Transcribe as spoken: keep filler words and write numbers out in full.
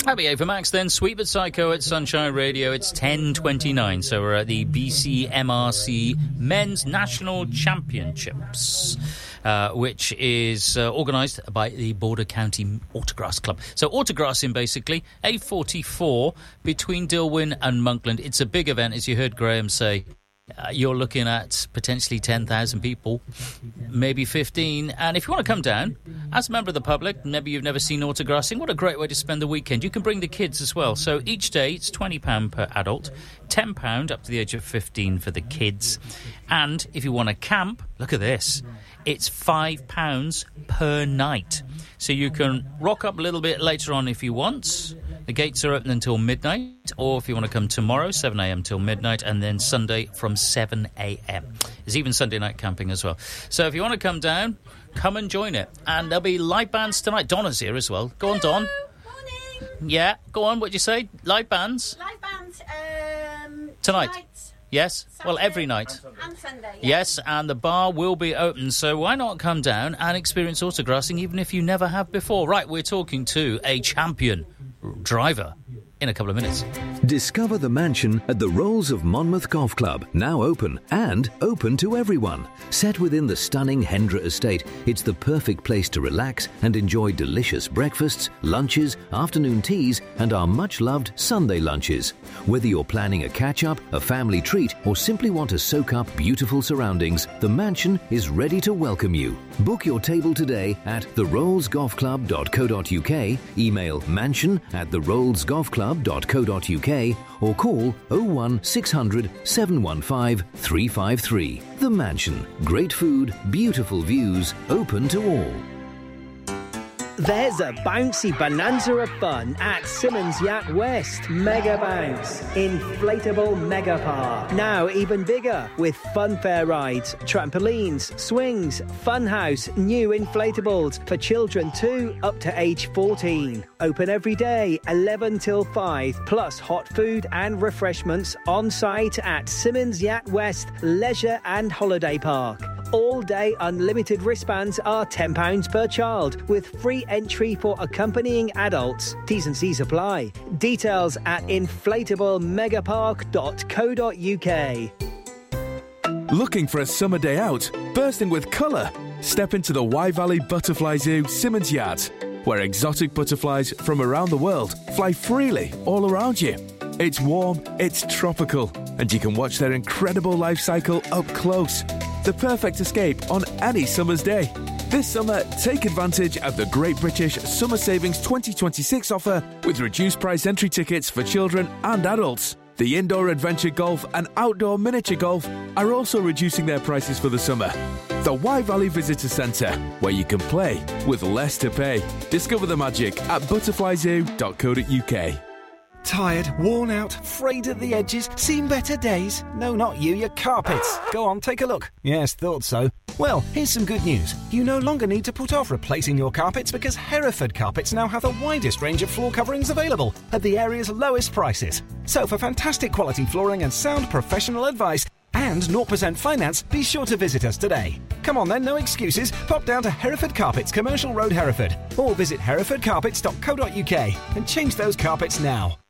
Happy A for Max then. Sweet But Psycho at Sunshine Radio. It's ten twenty-nine, so we're at the B C M R C Men's National Championships, uh, which is uh, organised by the Border County Autograss Club. So autograssing, basically, A forty-four between Dilwyn and Monkland. It's a big event, as you heard Graham say. Uh, you're looking at potentially ten thousand people, maybe fifteen. And if you want to come down, as a member of the public, maybe you've never seen autograssing, what a great way to spend the weekend. You can bring the kids as well. So each day, it's twenty pounds per adult, ten pounds up to the age of fifteen for the kids. And if you want to camp, look at this, it's five pounds per night. So you can rock up a little bit later on if you want. The gates are open until midnight, or if you want to come tomorrow, seven a.m. till midnight, and then Sunday from seven a.m. There's even Sunday night camping as well. So if you want to come down, come and join it. And there'll be live bands tonight. Donna's here as well. Go on, Don. Morning. Yeah, go on. What'd you say? Live bands? Live bands um, tonight. tonight. Yes, Saturday, well, every night. And Sunday, yeah. Yes, and the bar will be open, so why not come down and experience autograssing even if you never have before? Right, we're talking to a champion driver in a couple of minutes. Discover the mansion at the Rolls of Monmouth Golf Club, now open and open to everyone. Set within the stunning Hendra estate, it's the perfect place to relax and enjoy delicious breakfasts, lunches, afternoon teas, and our much-loved Sunday lunches. Whether you're planning a catch-up, a family treat, or simply want to soak up beautiful surroundings, the mansion is ready to welcome you. Book your table today at the rolls golf club dot co dot uk, email mansion at the rolls golf club dot co dot uk, or call oh one six hundred seven one five three five three. The Mansion. Great food, beautiful views, open to all. There's a bouncy bonanza of fun at Simmons Yacht West. Mega Bounce. Inflatable Mega Park. Now even bigger with funfair rides, trampolines, swings, funhouse, new inflatables for children too up to age fourteen. Open every day, eleven till five, plus hot food and refreshments on site at Simmons Yacht West Leisure and Holiday Park. All-day unlimited wristbands are ten pounds per child, with free entry for accompanying adults. T's and C's apply. Details at inflatable megapark dot co dot uk. Looking for a summer day out? Bursting with colour? Step into the Wye Valley Butterfly Zoo Simmons Yard, where exotic butterflies from around the world fly freely all around you. It's warm, it's tropical, and you can watch their incredible life cycle up close. The perfect escape on any summer's day. This summer, take advantage of the Great British Summer Savings twenty twenty-six offer with reduced price entry tickets for children and adults. The indoor adventure golf and outdoor miniature golf are also reducing their prices for the summer. The Wye Valley Visitor Centre, where you can play with less to pay. Discover the magic at butterfly zoo dot co dot uk. Tired, worn out, frayed at the edges, seen better days? No, not you, your carpets. Go on, take a look. Yes, thought so. Well, here's some good news. You no longer need to put off replacing your carpets because Hereford Carpets now have the widest range of floor coverings available at the area's lowest prices. So for fantastic quality flooring and sound professional advice and zero percent finance, be sure to visit us today. Come on then, no excuses. Pop down to Hereford Carpets, Commercial Road, Hereford, or visit hereford carpets dot co dot uk and change those carpets now.